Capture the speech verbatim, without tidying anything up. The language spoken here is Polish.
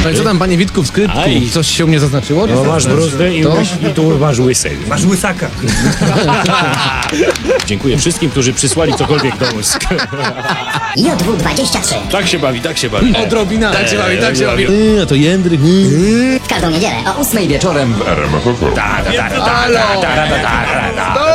No i co tam, panie Witku, w skrytku? Aj. Coś się u mnie zaznaczyło? No masz bruzdę i, To? i tu masz łysę. Masz łysaka. Dziękuję wszystkim, którzy przysłali cokolwiek do łysk. J W dwadzieścia trzy. Tak się bawi, tak się bawi. Odrobina. Tak się bawi, tak się bawi. Yy, a to Jędryk. W każdą niedzielę o ósmej wieczorem. Ta, ta, ta, ta, ta, ta, ta, ta, ta, ta, ta, ta.